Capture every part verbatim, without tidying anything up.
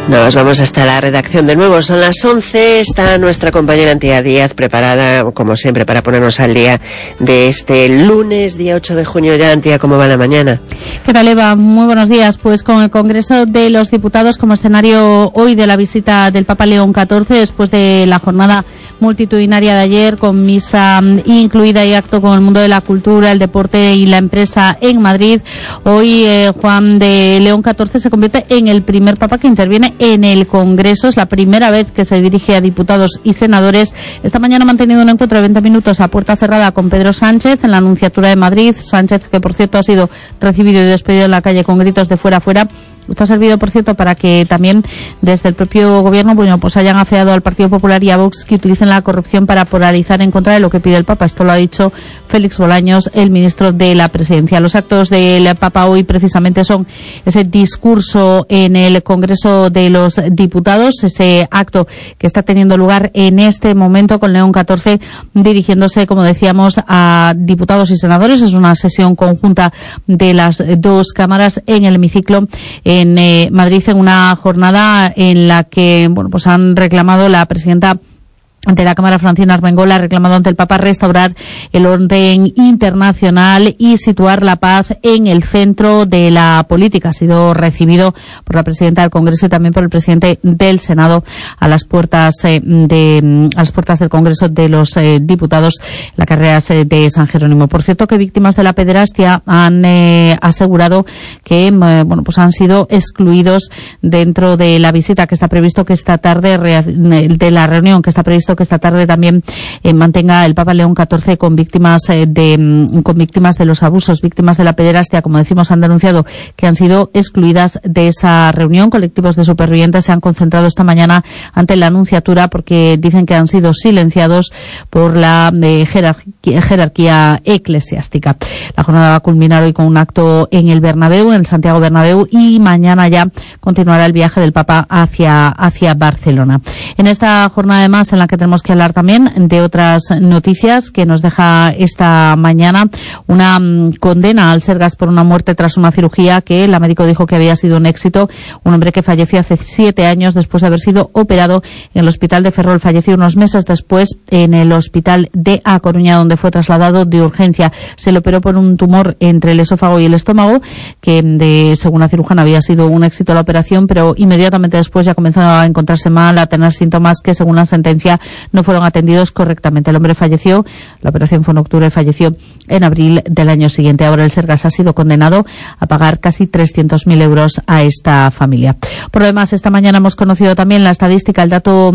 Nos vamos hasta la redacción de nuevo. Son las once. Está nuestra compañera Antía Díaz preparada, como siempre, para ponernos al día de este lunes, día ocho de junio. Ya, Antía, ¿cómo va la mañana? ¿Qué tal, Eva? Muy buenos días. Pues con el Congreso de los Diputados como escenario hoy de la visita del Papa León catorce, después de la jornada multitudinaria de ayer, con misa incluida y acto con el mundo de la cultura, el deporte y la empresa en Madrid. Hoy eh, Juan de León catorce se convierte en el primer Papa que interviene en el Congreso. Es la primera vez que se dirige a diputados y senadores. Esta mañana ha mantenido un encuentro de veinte minutos a puerta cerrada con Pedro Sánchez en la Nunciatura de Madrid. Sánchez, que por cierto ha sido recibido y despedido en la calle con gritos de fuera, fuera. Esto ha servido, por cierto, para que también desde el propio gobierno, bueno, pues hayan afeado al Partido Popular y a Vox que utilicen la corrupción para polarizar en contra de lo que pide el Papa. Esto lo ha dicho Félix Bolaños, el ministro de la Presidencia. Los actos del Papa hoy precisamente son ese discurso en el Congreso de los Diputados, ese acto que está teniendo lugar en este momento con León catorce dirigiéndose, como decíamos, a diputados y senadores. Es una sesión conjunta de las dos cámaras en el hemiciclo en eh, Madrid, en una jornada en la que, bueno, pues han reclamado la presidenta ante la Cámara, Francina Armengol, ha reclamado ante el Papa restaurar el orden internacional y situar la paz en el centro de la política. Ha sido recibido por la presidenta del Congreso y también por el presidente del Senado a las puertas eh, de a las puertas del Congreso de los eh, Diputados, la carrera eh, de San Jerónimo. Por cierto, que víctimas de la pederastia han eh, asegurado que eh, bueno, pues han sido excluidos dentro de la visita que está previsto que esta tarde de la reunión que está previsto que esta tarde también eh, mantenga el Papa León catorce con víctimas eh, de con víctimas de los abusos, víctimas de la pederastia. Como decimos, han denunciado que han sido excluidas de esa reunión. Colectivos de supervivientes se han concentrado esta mañana ante la Nunciatura porque dicen que han sido silenciados por la eh, jerarquía, jerarquía eclesiástica. La jornada va a culminar hoy con un acto en el Bernabéu, en el Santiago Bernabéu, y mañana ya continuará el viaje del Papa hacia hacia Barcelona. En esta jornada, además, en la que tenemos que hablar también de otras noticias que nos deja esta mañana una um, condena al Sergas por una muerte tras una cirugía que la médico dijo que había sido un éxito. Un hombre que falleció hace siete años después de haber sido operado en el hospital de Ferrol. Falleció unos meses después en el hospital de A Coruña, donde fue trasladado de urgencia. Se le operó por un tumor entre el esófago y el estómago, que de, según la cirujana había sido un éxito la operación, pero inmediatamente después ya comenzó a encontrarse mal, a tener síntomas que, según la sentencia, no fueron atendidos correctamente. El hombre falleció, la operación fue en octubre, falleció en abril del año siguiente. Ahora el Sergas ha sido condenado a pagar casi trescientos mil euros a esta familia. Por lo demás, esta mañana hemos conocido también la estadística, el dato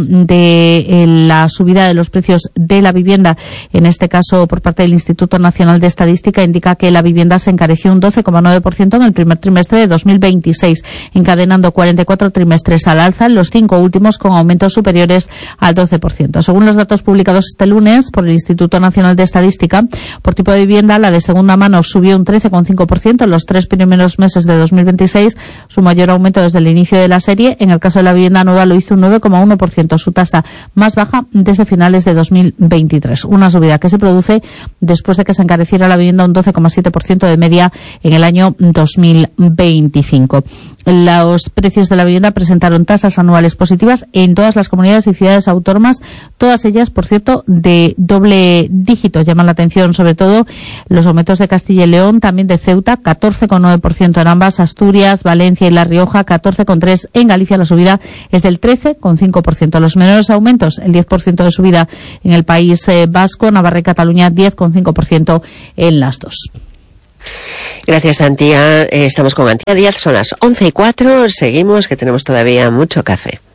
de la subida de los precios de la vivienda. En este caso, por parte del Instituto Nacional de Estadística, indica que la vivienda se encareció un doce coma nueve por ciento en el primer trimestre de dos mil veintiséis, encadenando cuarenta y cuatro trimestres al alza, los cinco últimos con aumentos superiores al doce por ciento. Según los datos publicados este lunes por el Instituto Nacional de Estadística, por tipo de vivienda, la de segunda mano subió un trece coma cinco por ciento en los tres primeros meses de dos mil veintiséis, su mayor aumento desde el inicio de la serie. En el caso de la vivienda nueva lo hizo un nueve coma uno por ciento, su tasa más baja desde finales de dos mil veintitrés. Una subida que se produce después de que se encareciera la vivienda un doce coma siete por ciento de media en el año dos mil veinticinco. Los precios de la vivienda presentaron tasas anuales positivas en todas las comunidades y ciudades autónomas, todas ellas, por cierto, de doble dígito. Llaman la atención sobre todo los aumentos de Castilla y León, también de Ceuta, catorce coma nueve por ciento en ambas, Asturias, Valencia y La Rioja, catorce coma tres por ciento. En Galicia la subida es del trece coma cinco por ciento. Los menores aumentos, el diez por ciento de subida en el País eh, Vasco, Navarra y Cataluña, diez coma cinco por ciento en las dos. Gracias, Antía. Eh, estamos con Antía Díaz, son las once y cuatro. Seguimos, que tenemos todavía mucho café.